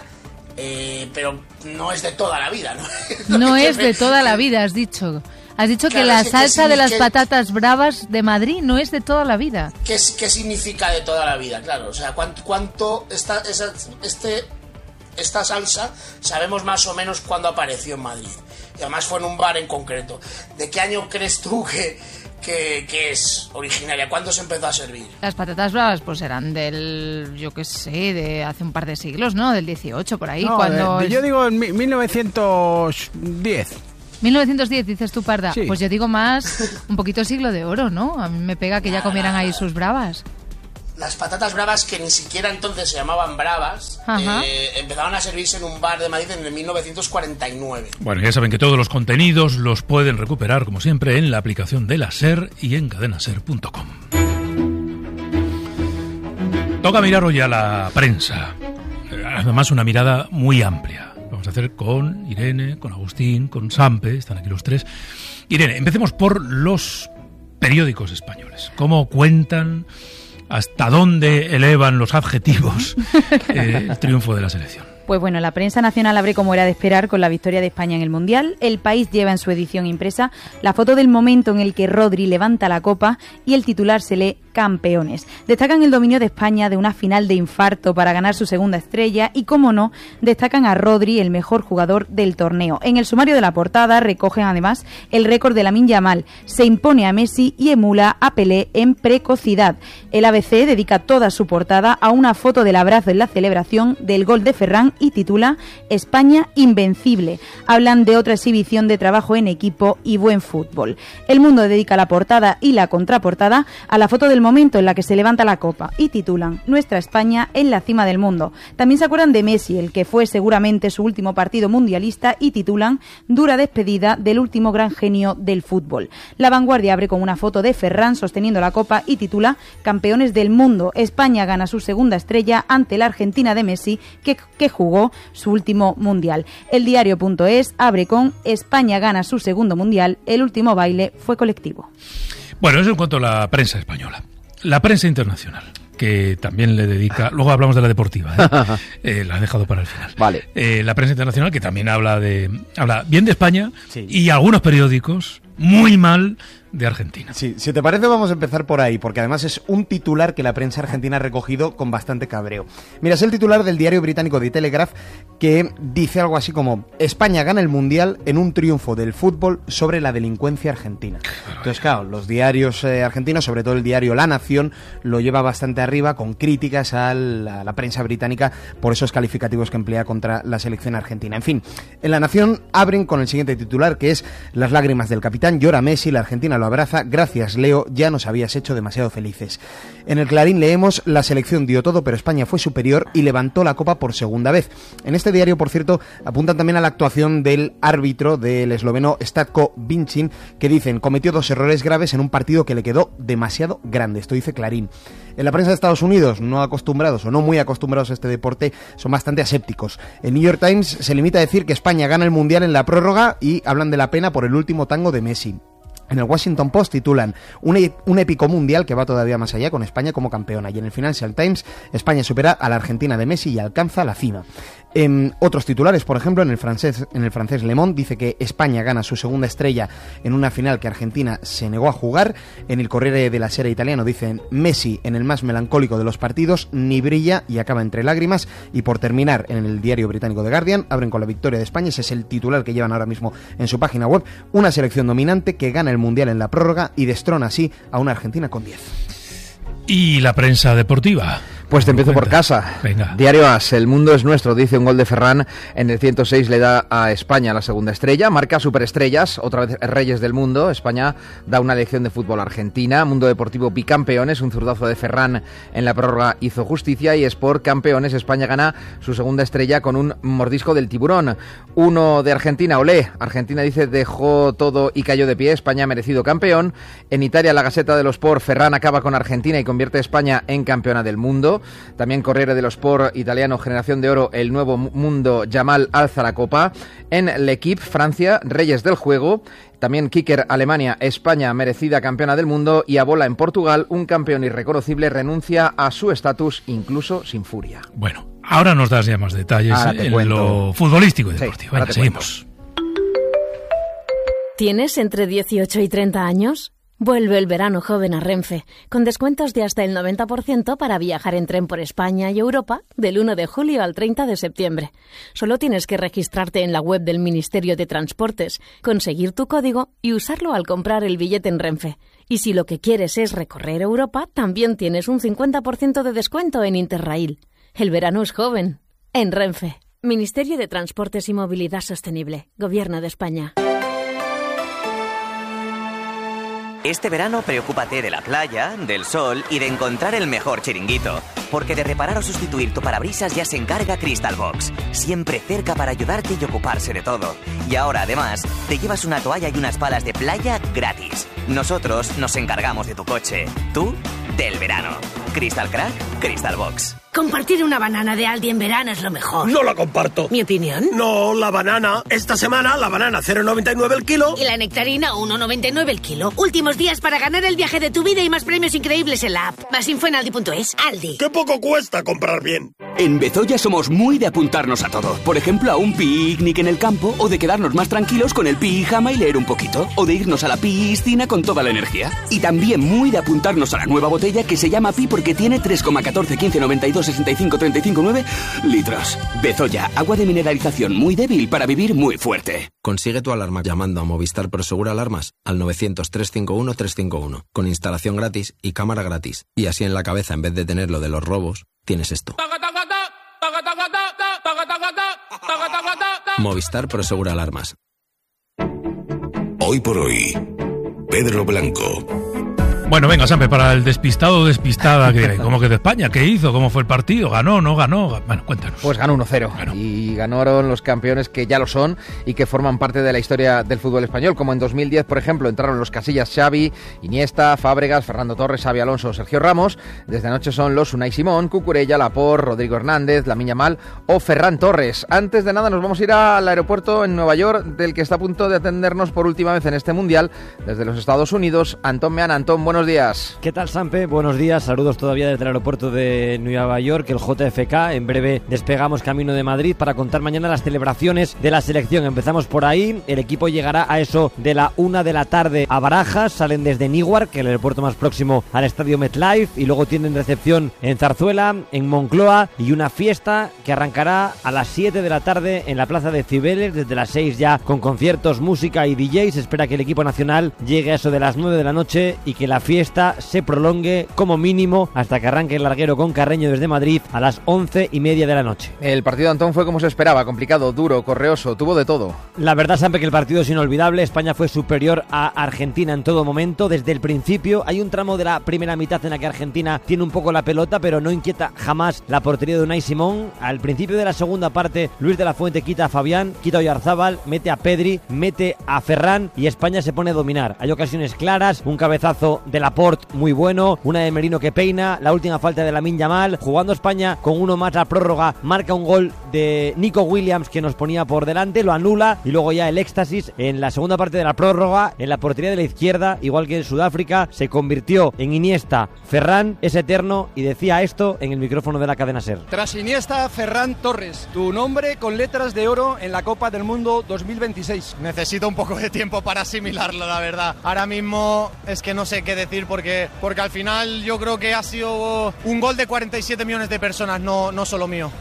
pero no es de toda la vida, ¿no? No es de toda la vida, has dicho. Has dicho claro, que la salsa de las patatas bravas de Madrid no es de toda la vida. ¿Qué significa de toda la vida? Claro, o sea, cuánto esta salsa sabemos más o menos cuándo apareció en Madrid. y además fue en un bar en concreto. ¿De qué año crees tú que es originaria? ¿Cuándo se empezó a servir? Las patatas bravas pues eran del, yo qué sé, de hace un par de siglos, ¿no? Del 18, por ahí. No, cuando yo digo en 1910. 1910, dices tú, Parda. Sí. Pues yo digo más, un poquito siglo de oro, ¿no? A mí me pega que ya comieran ahí sus bravas. Las patatas bravas, que ni siquiera entonces se llamaban bravas, empezaron a servirse en un bar de Madrid en el 1949. Bueno, ya saben que todos los contenidos los pueden recuperar, como siempre, en la aplicación de la SER y en cadenaser.com. Toca mirar hoy a la prensa. Además, una mirada muy amplia. Vamos a hacer con Irene, con Agustín, con Sampe, están aquí los tres. Irene, empecemos por los periódicos españoles. ¿Cómo cuentan, hasta dónde elevan los adjetivos el triunfo de la selección? Pues bueno, la prensa nacional abre, como era de esperar, con la victoria de España en el Mundial. El País lleva en su edición impresa la foto del momento en el que Rodri levanta la copa y el titular se lee campeones. Destacan el dominio de España de una final de infarto para ganar su segunda estrella y, como no, destacan a Rodri, el mejor jugador del torneo. En el sumario de la portada recogen además el récord de Lamine Yamal. Se impone a Messi y emula a Pelé en precocidad. El ABC dedica toda su portada a una foto del abrazo en la celebración del gol de Ferran y titula España invencible. Hablan de otra exhibición de trabajo en equipo y buen fútbol. El Mundo dedica la portada y la contraportada a la foto del momento en la que se levanta la copa y titulan Nuestra España en la cima del mundo. También se acuerdan de Messi, el que fue seguramente su último partido mundialista, y titulan Dura despedida del último gran genio del fútbol. La Vanguardia abre con una foto de Ferran sosteniendo la copa y titula Campeones del mundo. España gana su segunda estrella ante la Argentina de Messi, que jugó su último mundial. El Diario.es abre con España gana su segundo mundial, el último baile fue colectivo. Bueno, eso en cuanto a la prensa española. La prensa internacional, que también le dedica... Luego hablamos de la deportiva, ¿eh? La he dejado para el final. Vale. La prensa internacional, que también habla bien de España, sí, y algunos periódicos muy mal de Argentina. Sí, si te parece vamos a empezar por ahí, porque además es un titular que la prensa argentina ha recogido con bastante cabreo. Mira, es el titular del diario británico The Telegraph, que dice algo así como: España gana el Mundial en un triunfo del fútbol sobre la delincuencia argentina. Entonces, claro, los diarios argentinos, sobre todo el diario La Nación, lo lleva bastante arriba con críticas a la prensa británica por esos calificativos que emplea contra la selección argentina. En fin, en La Nación abren con el siguiente titular, que es Las lágrimas del capitán, llora Messi, la Argentina lo abraza, gracias Leo, ya nos habías hecho demasiado felices. En el Clarín leemos: la selección dio todo, pero España fue superior y levantó la copa por segunda vez. En este diario, por cierto, apuntan también a la actuación del árbitro, del esloveno Statko Vincin, que dicen cometió 2 errores graves en un partido que le quedó demasiado grande. Esto dice Clarín. En la prensa de Estados Unidos, no acostumbrados o no muy acostumbrados a este deporte, son bastante asépticos. El New York Times se limita a decir que España gana el Mundial en la prórroga y hablan de la pena por el último tango de Messi. En el Washington Post titulan un épico mundial que va todavía más allá, con España como campeona. Y en el Financial Times, España supera a la Argentina de Messi y alcanza la cima. En otros titulares, por ejemplo, en el francés Le Monde dice que España gana su segunda estrella en una final que Argentina se negó a jugar. En el Corriere della Sera italiano dicen: Messi, en el más melancólico de los partidos, ni brilla y acaba entre lágrimas. Y por terminar, en el diario británico The Guardian abren con la victoria de España. Ese es el titular que llevan ahora mismo en su página web: una selección dominante que gana el Mundial en la prórroga y destrona así a una Argentina con 10. ¿Y la prensa deportiva? Pues te empiezo por casa. Venga. Diario AS, el mundo es nuestro, dice: un gol de Ferran en el 106 le da a España la segunda estrella, marca superestrellas, otra vez reyes del mundo. España da una lección de fútbol a Argentina. Mundo Deportivo, bicampeones, un zurdazo de Ferran en la prórroga hizo justicia. Y Sport, campeones, España gana su segunda estrella con un mordisco del tiburón. Uno de Argentina, olé, Argentina dice dejó todo y cayó de pie, España merecido campeón. En Italia, la Gaceta dello Sport, Ferran acaba con Argentina y convierte a España en campeona del mundo. También Corriere dello Sport italiano, generación de oro, el nuevo mundo, Yamal alza la copa. En L'Equipe, Francia, reyes del juego. También Kicker, Alemania, España merecida campeona del mundo. Y a Bola en Portugal, un campeón irreconocible renuncia a su estatus incluso sin furia. Bueno, ahora nos das ya más detalles en lo futbolístico y deportivo. Venga, seguimos. ¿Tienes entre 18 y 30 años? Vuelve el verano joven a Renfe, con descuentos de hasta el 90% para viajar en tren por España y Europa del 1 de julio al 30 de septiembre. Solo tienes que registrarte en la web del Ministerio de Transportes, conseguir tu código y usarlo al comprar el billete en Renfe. Y si lo que quieres es recorrer Europa, también tienes un 50% de descuento en Interrail. El verano es joven. En Renfe. Ministerio de Transportes y Movilidad Sostenible. Gobierno de España. Este verano preocúpate de la playa, del sol y de encontrar el mejor chiringuito. Porque de reparar o sustituir tu parabrisas ya se encarga Crystal Box. Siempre cerca para ayudarte y ocuparse de todo. Y ahora, además, te llevas una toalla y unas palas de playa gratis. Nosotros nos encargamos de tu coche. Tú, del verano. Crystal Crack, Crystal Box. Compartir una banana de Aldi en verano es lo mejor. No la comparto. ¿Mi opinión? No, la banana. Esta semana la banana 0,99 el kilo. Y la nectarina 1,99 el kilo. Últimos días para ganar el viaje de tu vida y más premios increíbles en la app. Más info en aldi.es. Aldi. ¡Qué poco cuesta comprar bien! En Bezoya somos muy de apuntarnos a todo. Por ejemplo, a un picnic en el campo, o de quedarnos más tranquilos con el pijama y leer un poquito, o de irnos a la piscina con toda la energía. Y también muy de apuntarnos a la nueva botella que se llama Pi porque tiene 3,14, 15, 92, 65, 35, 9 litros. Bezoya, agua de mineralización muy débil para vivir muy fuerte. Consigue tu alarma llamando a Movistar Prosegur Alarmas al 900-351-351, con instalación gratis y cámara gratis. Y así en la cabeza, en vez de tener lo de los robos, tienes esto. Movistar Prosegur Alarmas. Hoy por hoy, Pedro Blanco. Bueno, venga, Sampe, para el despistado o despistada, ¿cómo que de España? ¿Qué hizo? ¿Cómo fue el partido? ¿Ganó? ¿No ganó? Bueno, cuéntanos. Pues ganó 1-0. Y ganaron los campeones que ya lo son y que forman parte de la historia del fútbol español. Como en 2010, por ejemplo, entraron los Casillas Xavi, Iniesta, Fábregas, Fernando Torres, Xavi Alonso, Sergio Ramos. Desde anoche son los Unai Simón, Cucurella, Laporte, Rodrigo Hernández, Lamine Yamal o Ferran Torres. Antes de nada, nos vamos a ir al aeropuerto en Nueva York, del que está a punto de atendernos por última vez en este Mundial, desde los Estados Unidos, Antón Meana. Antón, buenos días. ¿Qué tal, Sampe? Buenos días, saludos todavía desde el aeropuerto de Nueva York, el JFK. En breve despegamos camino de Madrid para contar mañana las celebraciones de la selección. Empezamos por ahí, el equipo llegará a eso de la 1 de la tarde a Barajas, salen desde Newark, que es el aeropuerto más próximo al estadio MetLife, y luego tienen recepción en Zarzuela, en Moncloa, y una fiesta que arrancará a las 7 de la tarde en la plaza de Cibeles, desde las 6 ya con conciertos, música y DJs. Se espera que el equipo nacional llegue a eso de las 9 de la noche y que la fiesta se prolongue como mínimo hasta que arranque el larguero con Carreño desde Madrid a las 11:30 de la noche. El partido, Antón, fue como se esperaba, complicado, duro, correoso, tuvo de todo. La verdad, Sampe, que el partido es inolvidable. España fue superior a Argentina en todo momento, desde el principio. Hay un tramo de la primera mitad en la que Argentina tiene un poco la pelota, pero no inquieta jamás la portería de Unai Simón. Al principio de la segunda parte, Luis de la Fuente quita a Fabián, quita a Oyarzábal, mete a Pedri, mete a Ferran y España se pone a dominar. Hay ocasiones claras, un cabezazo de Laporte muy bueno, una de Merino que peina, la última falta de Lamine Yamal. Jugando España con uno más a prórroga, marca un gol de Nico Williams que nos ponía por delante, lo anula, y luego ya el éxtasis en la segunda parte de la prórroga, en la portería de la izquierda, igual que en Sudáfrica, se convirtió en Iniesta. Ferran es eterno, y decía esto en el micrófono de la cadena SER. Tras Iniesta, Ferran Torres, tu nombre con letras de oro en la Copa del Mundo 2026. Necesito un poco de tiempo para asimilarlo, la verdad. Ahora mismo es que no sé qué decir porque al final yo creo que ha sido un gol de 47 millones de personas, no solo mío.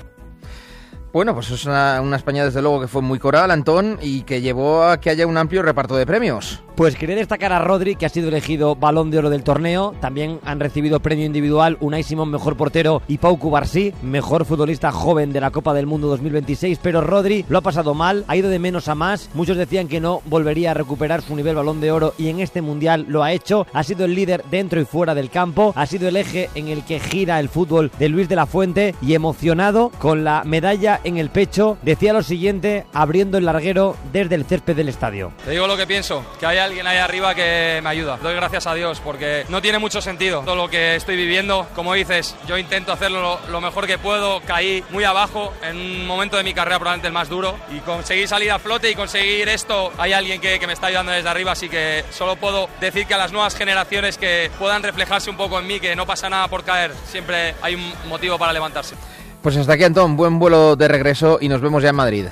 Bueno, pues es una España desde luego que fue muy coral, Antón, y que llevó a que haya un amplio reparto de premios. Pues quería destacar a Rodri, que ha sido elegido Balón de Oro del torneo. También han recibido premio individual Unai Simón, mejor portero, y Pau Cubarsí, mejor futbolista joven de la Copa del Mundo 2026. Pero Rodri lo ha pasado mal, ha ido de menos a más. Muchos decían que no volvería a recuperar su nivel Balón de Oro, y en este Mundial lo ha hecho. Ha sido el líder dentro y fuera del campo, ha sido el eje en el que gira el fútbol de Luis de la Fuente, y emocionado con la medalla en el pecho, decía lo siguiente abriendo el larguero desde el césped del estadio. Te digo lo que pienso, que hay alguien ahí arriba que me ayuda. Doy gracias a Dios porque no tiene mucho sentido todo lo que estoy viviendo. Como dices, yo intento hacerlo lo mejor que puedo. Caí muy abajo en un momento de mi carrera probablemente el más duro, y conseguí salir a flote y conseguir esto. Hay alguien que me está ayudando desde arriba, así que solo puedo decir que a las nuevas generaciones que puedan reflejarse un poco en mí, que no pasa nada por caer, siempre hay un motivo para levantarse. Pues hasta aquí, Antón, buen vuelo de regreso y nos vemos ya en Madrid.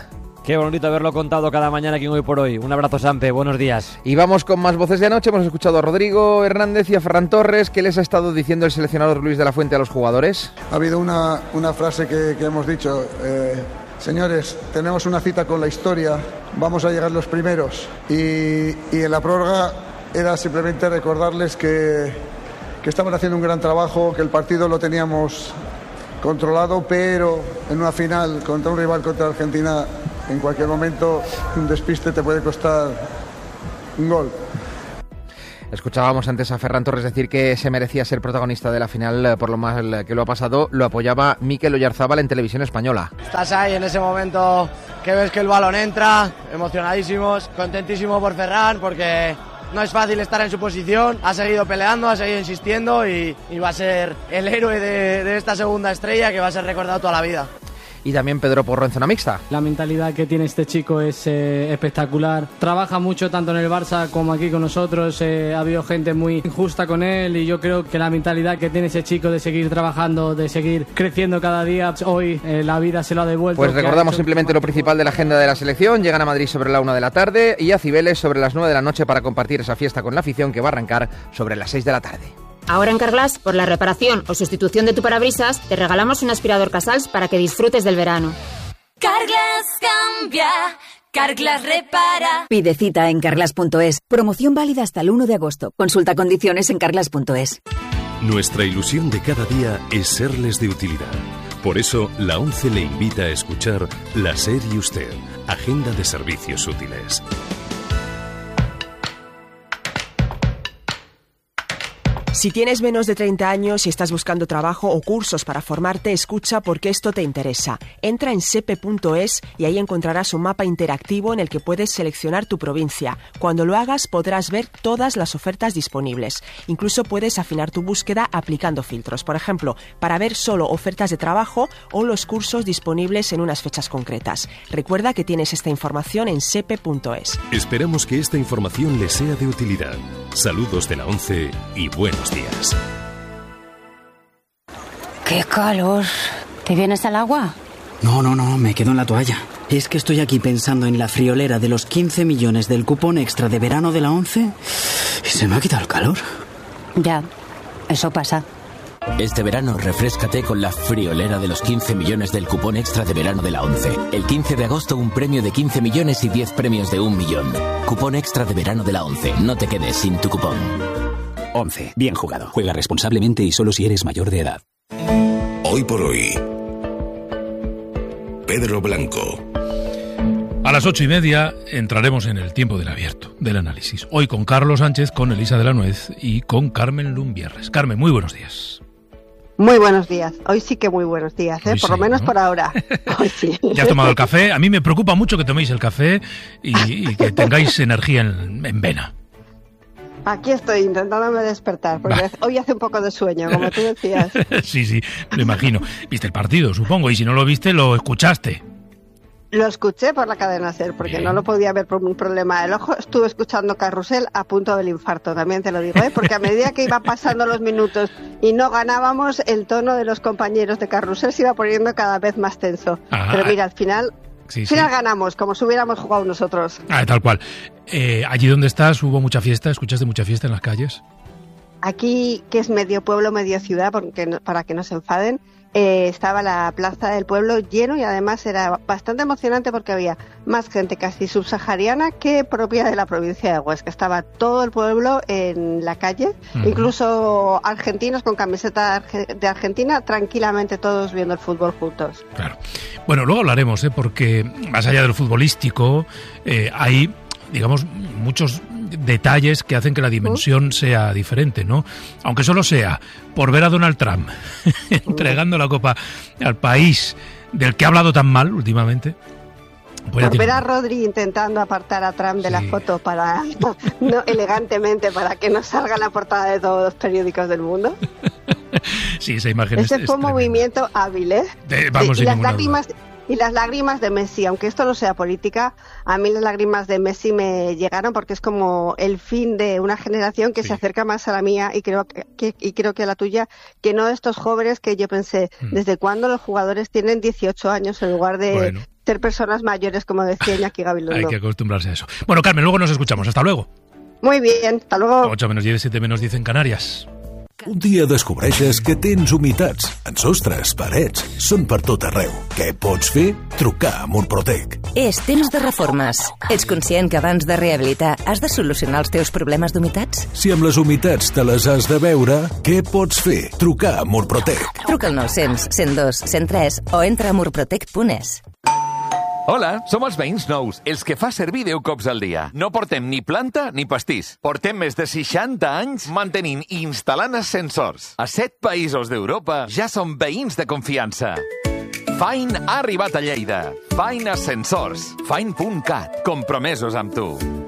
Qué bonito haberlo contado cada mañana aquí en Hoy por Hoy. Un abrazo, Sampe, buenos días. Y vamos con más voces de anoche. Hemos escuchado a Rodrigo Hernández y a Ferran Torres. ¿Qué les ha estado diciendo el seleccionador Luis de la Fuente a los jugadores? Ha habido una frase que hemos dicho. Señores, tenemos una cita con la historia, vamos a llegar los primeros. Y en la prórroga era simplemente recordarles que estaban haciendo un gran trabajo, que el partido lo teníamos controlado, pero en una final contra un rival, contra Argentina, en cualquier momento un despiste te puede costar un gol. Escuchábamos antes a Ferran Torres decir que se merecía ser protagonista de la final por lo mal que lo ha pasado. Lo apoyaba Mikel Oyarzábal en Televisión Española. Estás ahí en ese momento que ves que el balón entra, emocionadísimos, contentísimo por Ferran porque no es fácil estar en su posición, ha seguido peleando, ha seguido insistiendo y va a ser el héroe de esta segunda estrella que va a ser recordado toda la vida. Y también Pedro Porro en zona mixta. La mentalidad que tiene este chico es espectacular. Trabaja mucho tanto en el Barça como aquí con nosotros. Ha habido gente muy injusta con él y yo creo que la mentalidad que tiene ese chico de seguir trabajando, de seguir creciendo cada día, hoy la vida se lo ha devuelto. Pues recordamos simplemente lo principal de la agenda de la selección. Llegan a Madrid sobre la 1 de la tarde y a Cibeles sobre las 9 de la noche para compartir esa fiesta con la afición que va a arrancar sobre las 6 de la tarde. Ahora en Carglass, por la reparación o sustitución de tu parabrisas, te regalamos un aspirador Casals para que disfrutes del verano. Carglass cambia, Carglass repara. Pide cita en carglass.es. Promoción válida hasta el 1 de agosto. Consulta condiciones en carglass.es. Nuestra ilusión de cada día es serles de utilidad. Por eso, la ONCE le invita a escuchar La SER y Usted, Agenda de Servicios Útiles. Si tienes menos de 30 años y estás buscando trabajo o cursos para formarte, escucha porque esto te interesa. Entra en sepe.es y ahí encontrarás un mapa interactivo en el que puedes seleccionar tu provincia. Cuando lo hagas podrás ver todas las ofertas disponibles. Incluso puedes afinar tu búsqueda aplicando filtros, por ejemplo, para ver solo ofertas de trabajo o los cursos disponibles en unas fechas concretas. Recuerda que tienes esta información en sepe.es. Esperamos que esta información les sea de utilidad. Saludos de la ONCE y buenos días. ¡Qué calor! ¿Te vienes al agua? No, me quedo en la toalla. Es que estoy aquí pensando en la friolera de los 15 millones del cupón extra de verano de la ONCE y se me ha quitado el calor. Ya, eso pasa. Este verano refréscate con la friolera de los 15 millones del cupón extra de verano de la ONCE. El 15 de agosto un premio de 15 millones y 10 premios de 1 millón. Cupón extra de verano de la ONCE. No te quedes sin tu cupón. ONCE. Bien jugado. Juega responsablemente y solo si eres mayor de edad. Hoy por hoy. Pedro Blanco. A las 8:30 entraremos en el tiempo del abierto, del análisis. Hoy con Carlos Sánchez, con Elisa de la Nuez y con Carmen Lumbierres. Carmen, muy buenos días. Muy buenos días. Hoy sí que muy buenos días, ¿eh? Por lo menos, ¿no? Por ahora. Hoy sí. ¿Ya has tomado el café? A mí me preocupa mucho que toméis el café y que tengáis energía en vena. Aquí estoy intentándome despertar, porque hoy hace un poco de sueño, como tú decías. Sí, me imagino. Viste el partido, supongo, y si no lo viste, lo escuchaste. Lo escuché por la cadena SER, porque no lo podía ver por un problema del ojo. Estuve escuchando Carrusel a punto del infarto, también te lo digo, ¿eh? Porque a medida que iban pasando los minutos y no ganábamos, el tono de los compañeros de Carrusel se iba poniendo cada vez más tenso. Pero mira, al final... Sí. Ganamos, como si hubiéramos jugado nosotros. Tal cual. Allí donde estás, ¿hubo mucha fiesta? ¿Escuchaste mucha fiesta en las calles? Aquí, que es medio pueblo, medio ciudad, porque para que no se enfaden, estaba la plaza del pueblo lleno y además era bastante emocionante porque había más gente casi subsahariana que propia de la provincia de Huesca. Estaba todo el pueblo en la calle, incluso argentinos con camiseta de Argentina, tranquilamente todos viendo el fútbol juntos. Claro. Bueno, luego hablaremos, porque más allá del futbolístico hay, digamos, muchos detalles que hacen que la dimensión sea diferente, ¿no? Aunque solo sea por ver a Donald Trump entregando la copa al país del que ha hablado tan mal últimamente. Pues por ver a Rodri intentando apartar a Trump de la foto para no elegantemente para que no salga en la portada de todos los periódicos del mundo. Sí, esa imagen Ese fue un movimiento hábil, ¿eh? Vamos, y las lágrimas. Y las lágrimas de Messi, aunque esto no sea política, a mí las lágrimas de Messi me llegaron porque es como el fin de una generación que se acerca más a la mía y creo que a la tuya, que no de estos jóvenes que yo pensé, ¿desde cuándo los jugadores tienen 18 años en lugar de ser personas mayores, como decía Iñaki Gabilondo. Hay que acostumbrarse a eso. Bueno, Carmen, luego nos escuchamos. Hasta luego. Muy bien, hasta luego. 8 menos 10, 7 menos 10 en Canarias. Un dia descobreixes que tens humitats en sostres, parets, són per tot arreu. Què pots fer? Trucar a Murprotec. És temps de reformes. Ets conscient que abans de rehabilitar has de solucionar els teus problemes d'humitats? Si amb les humitats te les has de veure, què pots fer? Trucar a Murprotec. Truca al 900 102 103 o entra a murprotec.es. Hola, som els veïns nous, els que fa servir 10 cops al dia. No portem ni planta ni pastís. Portem més de 60 anys mantenint i instal·lant ascensors. A 7 països d'Europa ja som veïns de confiança. Fine ha arribat a Lleida. Fine Ascensors. Fine.cat. Compromesos amb tu.